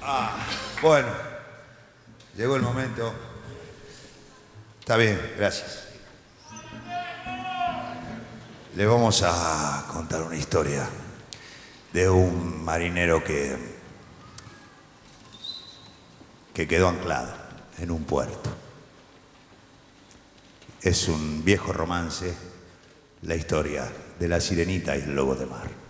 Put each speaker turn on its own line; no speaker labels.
Bueno, llegó el momento. Está bien, gracias. Le vamos a contar una historia de un marinero que quedó anclado en un puerto. Es un viejo romance, la historia de la sirenita y el lobo de mar.